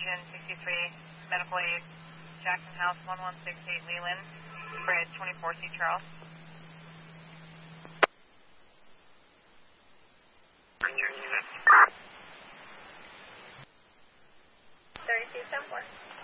Engine 63, medical aid, Jackson House 1168 Leland, bridge 24C Charles. 3274.